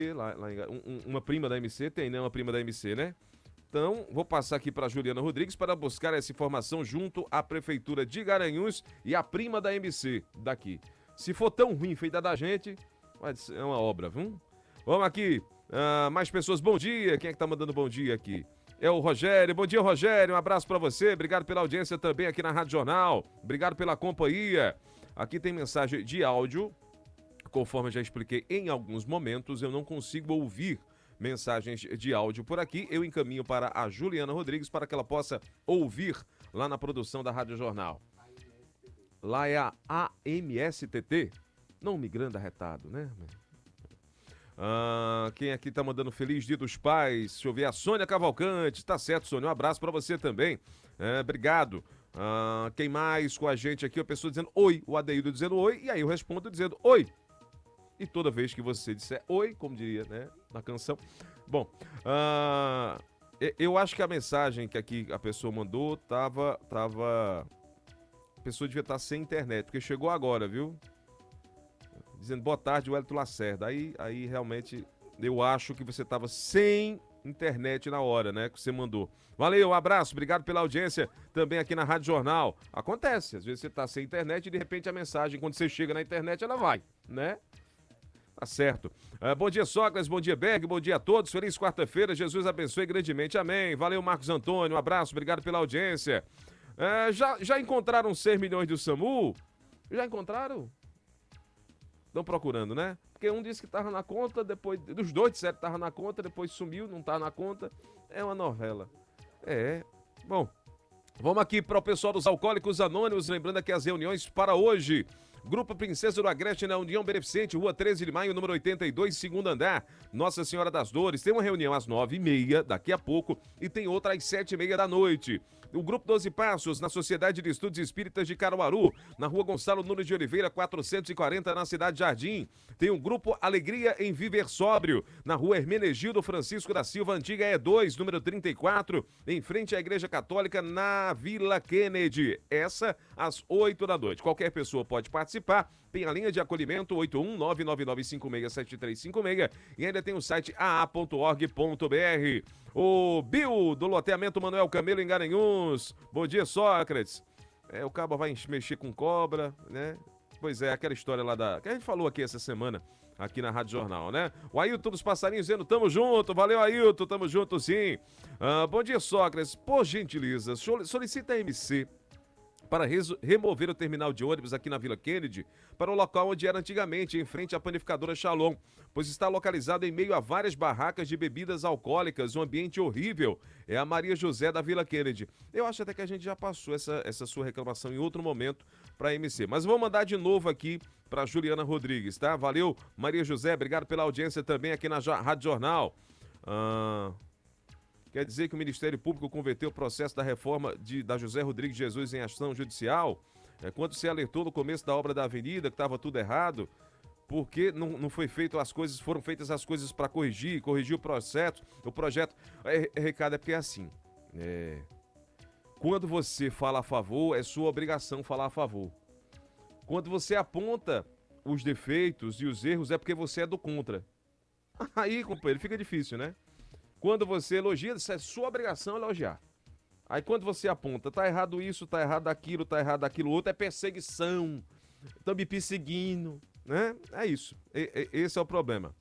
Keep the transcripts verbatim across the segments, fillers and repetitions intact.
lá, lá em, um, uma prima da M C, tem, né? Uma prima da M C, né? Então, vou passar aqui para Juliana Rodrigues para buscar essa informação junto à Prefeitura de Garanhuns e a prima da M C daqui. Se for tão ruim feita da gente, é uma obra, viu? Vamos aqui, uh, mais pessoas, bom dia. Quem é que tá mandando bom dia aqui? É o Rogério, bom dia Rogério, um abraço para você, obrigado pela audiência também aqui na Rádio Jornal, obrigado pela companhia. Aqui tem mensagem de áudio, conforme eu já expliquei em alguns momentos, eu não consigo ouvir mensagens de áudio por aqui, eu encaminho para a Juliana Rodrigues para que ela possa ouvir lá na produção da Rádio Jornal. Lá é a A M S T T, não migrando arretado, né? Ah, quem aqui tá mandando feliz dia dos pais? Deixa eu ver, a Sônia Cavalcante, tá certo, Sônia, um abraço para você também, é, obrigado. Ah, quem mais com a gente aqui? A pessoa dizendo oi, o Adeildo dizendo oi, e aí eu respondo dizendo oi. E toda vez que você disser oi, como diria, né, na canção. Bom, uh, eu acho que a mensagem que aqui a pessoa mandou tava, tava... A pessoa devia estar sem internet, porque chegou agora, viu? Dizendo boa tarde, Wellington Lacerda. Aí, aí realmente eu acho que você tava sem internet na hora, né, que você mandou. Valeu, um abraço, obrigado pela audiência também aqui na Rádio Jornal. Acontece, às vezes você tá sem internet e de repente a mensagem, quando você chega na internet, ela vai, né? Tá certo. Uh, bom dia, Sócrates, bom dia, Berg, bom dia a todos. Feliz quarta-feira, Jesus abençoe grandemente, amém. Valeu, Marcos Antônio, um abraço, obrigado pela audiência. Uh, já, já encontraram seis milhões do SAMU? Já encontraram? Estão procurando, né? Porque um disse que tava na conta, depois... Dos dois disseram que tava na conta, depois sumiu, não tá na conta. É uma novela. É, bom... Vamos aqui para o pessoal dos Alcoólicos Anônimos, lembrando aqui as reuniões para hoje. Grupo Princesa do Agreste na União Beneficente, Rua treze de Maio, número oitenta e dois, segundo andar, Nossa Senhora das Dores. Tem uma reunião às nove e meia, daqui a pouco, e tem outra às sete e meia da noite. O Grupo doze Passos, na Sociedade de Estudos Espíritas de Caruaru, na Rua Gonçalo Nunes de Oliveira, quatrocentos e quarenta, na Cidade Jardim. Tem o Grupo Alegria em Viver Sóbrio, na Rua Hermenegildo Francisco da Silva, antiga E dois, número trinta e quatro, em frente à Igreja Católica, na Vila Kennedy. Essa às oito da noite. Qualquer pessoa pode participar. Tem a linha de acolhimento oito um nove nove nove cinco seis sete três cinco seis e ainda tem o site a a ponto org ponto b r. O Bill do loteamento Manuel Camelo em Garanhuns. Bom dia, Sócrates. É, o cabo vai mexer com cobra, né? Pois é, aquela história lá da... que a gente falou aqui essa semana, aqui na Rádio Jornal, né? O Ailton dos Passarinhos dizendo, tamo junto, valeu Ailton, tamo junto sim. Ah, bom dia, Sócrates, por gentileza, solicita a M C para remover o terminal de ônibus aqui na Vila Kennedy para o local onde era antigamente, em frente à panificadora Shalom, pois está localizado em meio a várias barracas de bebidas alcoólicas, um ambiente horrível. É a Maria José da Vila Kennedy. Eu acho até que a gente já passou essa, essa sua reclamação em outro momento para a M C, mas vou mandar de novo aqui para Juliana Rodrigues, tá? Valeu, Maria José, obrigado pela audiência também aqui na Rádio Jornal. Ah... Quer dizer que o Ministério Público converteu o processo da reforma de, da José Rodrigues Jesus em ação judicial? É, quando se alertou no começo da obra da avenida que estava tudo errado, porque não, não foi feito as coisas, foram feitas as coisas para corrigir, corrigir o processo, o projeto. É, é, Ricardo, é porque é assim. É, quando você fala a favor, é sua obrigação falar a favor. Quando você aponta os defeitos e os erros, é porque você é do contra. Aí, companheiro, fica difícil, né? Quando você elogia, é sua obrigação elogiar. Aí quando você aponta, tá errado isso, tá errado aquilo, tá errado aquilo outro, é perseguição. Estão me perseguindo, né? É isso. E, e, esse é o problema.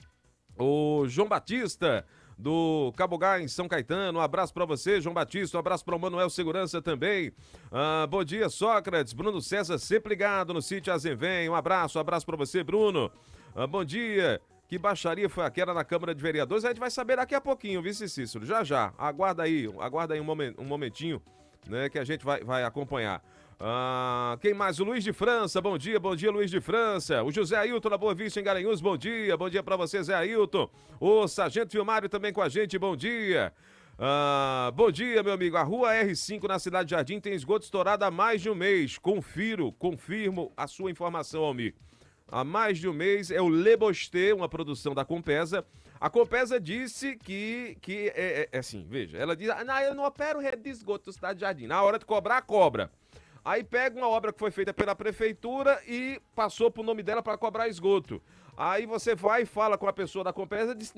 O João Batista, do Cabogá, em São Caetano, um abraço pra você, João Batista, um abraço para o Manuel Segurança também. Ah, bom dia, Sócrates. Bruno César, sempre ligado no sítio Azemvém. Um abraço, um abraço pra você, Bruno. Ah, bom dia. Que baixaria foi aquela na Câmara de Vereadores? A gente vai saber daqui a pouquinho, vice Cícero. Já, já. Aguarda aí, aguarda aí um, moment, um momentinho, né, que a gente vai, vai acompanhar. Ah, quem mais? O Luiz de França, bom dia, bom dia, Luiz de França. O José Ailton da Boa Vista em Garanhuns, bom dia, bom dia pra você, Zé Ailton. O Sargento Vilmário também com a gente, bom dia. Ah, bom dia, meu amigo. A rua R cinco na Cidade de Jardim tem esgoto estourado há mais de um mês. Confiro, confirmo a sua informação, amigo. Há mais de um mês, é o Lebostê, uma produção da Compesa. A Compesa disse que, que é, é, é assim, veja, ela diz, ah, não, eu não opero rede de esgoto da Cidade de Jardim. Na hora de cobrar, cobra. Aí pega uma obra que foi feita pela prefeitura e passou pro nome dela para cobrar esgoto. Aí você vai e fala com a pessoa da Compesa e diz,